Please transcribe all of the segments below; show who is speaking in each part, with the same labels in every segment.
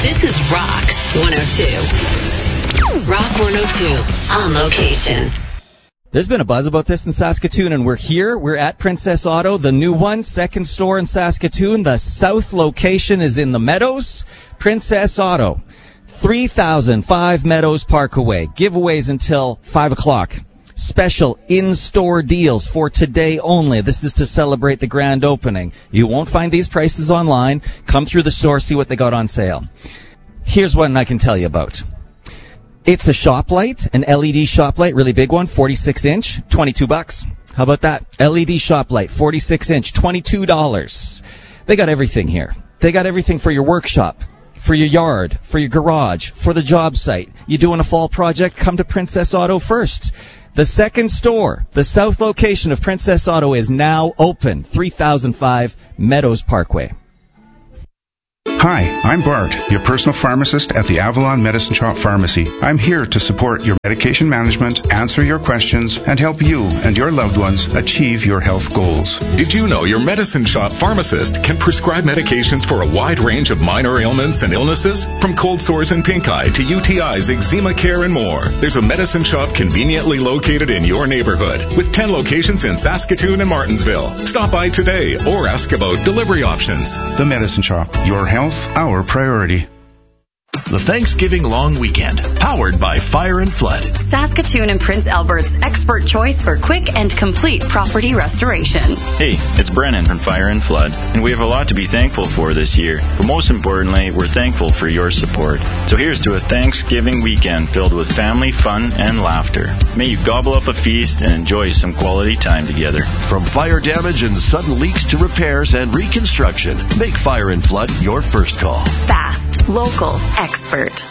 Speaker 1: This is Rock 102. Rock 102 on location.
Speaker 2: There's been a buzz about this in Saskatoon, and we're here. We're at Princess Auto, the new one, second store in Saskatoon. The south location is in the Meadows. Princess Auto, 3005 Meadows Parkway. Giveaways until 5 o'clock. Special in-store deals for today only. This is to celebrate the grand opening. You won't find these prices online. Come through the store, see what they got on sale. Here's one I can tell you about. It's a shop light, an LED shop light, really big one, 46-inch, $22. How about that? LED shop light, 46-inch, $22. They got everything here. They got everything for your workshop, for your yard, for your garage, for the job site. You doing a fall project? Come to Princess Auto first. The second store, the south location of Princess Auto, is now open, 3005 Meadows Parkway.
Speaker 3: Hi, I'm Bart, your personal pharmacist at the Avalon Medicine Shop Pharmacy. I'm here to support your medication management, answer your questions, and help you and your loved ones achieve your health goals.
Speaker 4: Did you know your Medicine Shop pharmacist can prescribe medications for a wide range of minor ailments and illnesses? From cold sores and pink eye to UTIs, eczema care, and more. There's a Medicine Shop conveniently located in your neighborhood with 10 locations in Saskatoon and Martinsville. Stop by today or ask about delivery options.
Speaker 3: The Medicine Shop, your health, our priority.
Speaker 5: The Thanksgiving long weekend, powered by Fire and Flood.
Speaker 6: Saskatoon and Prince Albert's expert choice for quick and complete property restoration.
Speaker 7: Hey, it's Brennan from Fire and Flood, and we have a lot to be thankful for this year. But most importantly, we're thankful for your support. So here's to a Thanksgiving weekend filled with family, fun, and laughter. May you gobble up a feast and enjoy some quality time together.
Speaker 5: From fire damage and sudden leaks to repairs and reconstruction, make Fire and Flood your first call.
Speaker 6: Fast, local, expert.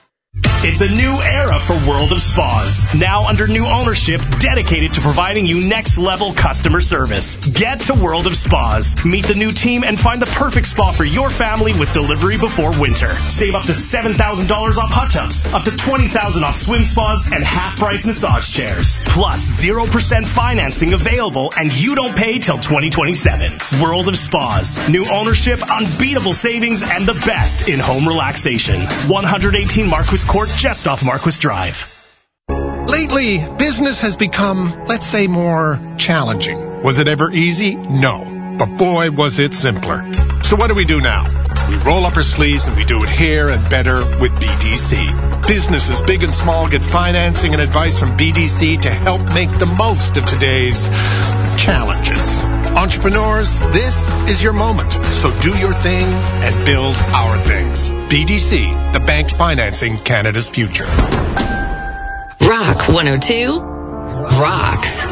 Speaker 8: It's a new era for World of Spas, now under new ownership dedicated to providing you next-level customer service. Get to World of Spas, meet the new team, and find the perfect spa for your family with delivery before winter. Save up to $7,000 off hot tubs, up to $20,000 off swim spas, and half-price massage chairs. Plus, 0% financing available, and you don't pay till 2027. World of Spas, new ownership, unbeatable savings, and the best in home relaxation. 118 Marquis Court, just off Marquis Drive.
Speaker 9: Lately, business has become, let's say, more challenging. Was it ever easy? No. But boy, was it simpler. So what do we do now? We roll up our sleeves and we do it here and better with BDC. Businesses big and small get financing and advice from BDC to help make the most of today's challenges. Entrepreneurs, this is your moment. So do your thing and build our things. BDC, the bank financing Canada's future.
Speaker 1: Rock 102 rocks.